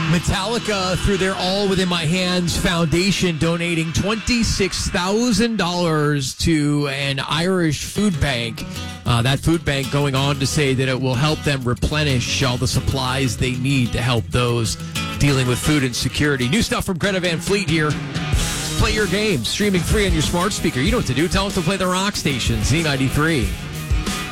Metallica, through their All Within My Hands Foundation, donating $26,000 to an Irish food bank. That food bank going on to say that it will help them replenish all the supplies they need to help those dealing with food insecurity. New stuff from Greta Van Fleet here. Play your game, streaming free on your smart speaker. You know what to do. Tell them to play the rock station, Z93.